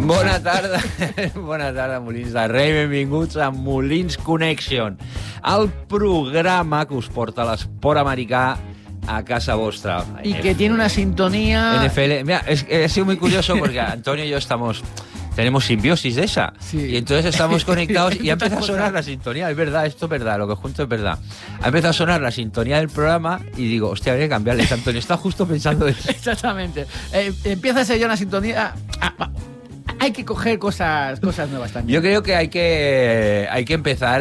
Bona tarda, Molins de Rei. Benvinguts a Molins Connection, el programa que us porta l'esport americà a casa vostra. Y que tiene una sintonía... NFL. Mira, ha sido muy curioso porque Antonio y yo tenemos simbiosis de esa. Sí. Y entonces estamos conectados y ha empezado a sonar la sintonía. Es verdad, esto es verdad, lo que os cuento es verdad. Ha empezado a sonar la sintonía del programa y digo, hostia, habría que cambiarle. Antonio está justo pensando eso. Exactamente. Empieza a ser ya una sintonía... hay que coger cosas nuevas también. Yo creo que hay que empezar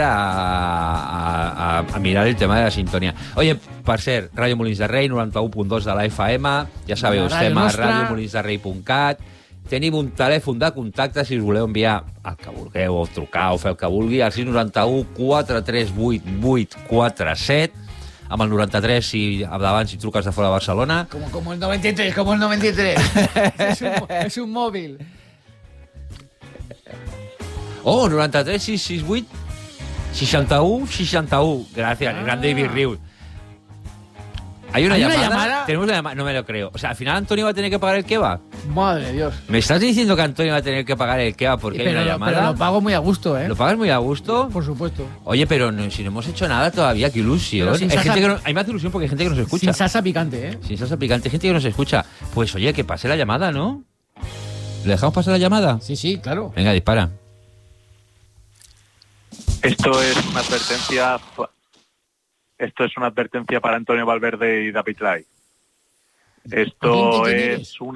a mirar el tema de la sintonía. Oye, per cert, Ràdio Molins de Rei, 91.2 de la FM, ja sabeu, estem a radiomolinsderrei.cat. Tenim un telèfon de contacte si us voleu enviar el que vulgueu o trucar o fer el que vulgui al 691 438 847, amb el 93 si davant si truques de fora de Barcelona. Como el 93, es un móvil. Oh, 93 668 61 61. Gracias, gran David Rius. ¿Hay una llamada? Tenemos una llamada. No me lo creo. O sea, al final Antonio va a tener que pagar el kebab. Madre de Dios. ¿Me estás diciendo que Antonio va a tener que pagar el kebab porque hay una llamada? Pero lo pago muy a gusto, ¿eh? ¿Lo pagas muy a gusto? Por supuesto. Oye, pero si no hemos hecho nada todavía, qué ilusión. A mí me hace ilusión porque hay gente que nos escucha. Sin salsa picante, ¿eh? Sin salsa picante, hay gente que nos escucha. Pues oye, que pase la llamada, ¿no? ¿Le dejamos pasar la llamada? Sí, claro. Venga, dispara. Esto es una advertencia para Antonio Valverde y David Lai. Esto es una